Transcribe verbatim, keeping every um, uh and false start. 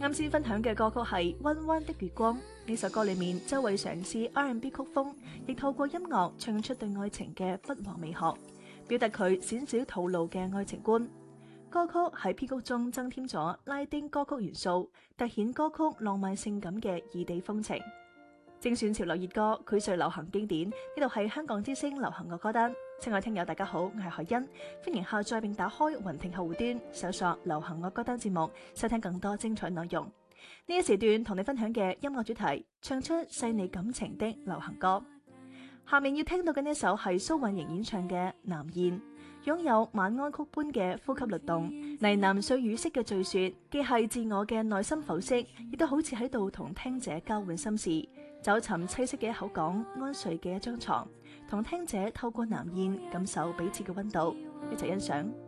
啱先分享嘅歌曲係《彎彎的月光》，呢首歌裏面周蕙嘗試 R and B 曲風，亦透過音樂唱出對愛情嘅不和美學，表達佢鮮少吐露嘅愛情觀。歌曲喺編曲中增添咗拉丁歌曲元素，凸顯歌曲浪漫性感嘅異地風情。精選潮流熱歌，膾炙流行經典。呢度係香港之聲流行樂歌單。親愛聽友大家好，我係海欣，歡迎下載並打開雲聽客戶端，搜索流行樂歌單節目，收聽更多精彩內容。呢一時段同你分享嘅音樂主題，唱出細膩感情的流行歌。下面要聽到嘅呢首係蘇韻瑩演唱嘅《南燕》，擁有晚安曲般嘅呼吸律動，呢喃碎語式嘅敘說，既係自我嘅內心剖析，亦都好似喺度同聽者交換心事。找尋棲息嘅一口港，安睡嘅一張床，同聽者透過南燕感受彼此嘅溫度，一齊欣賞。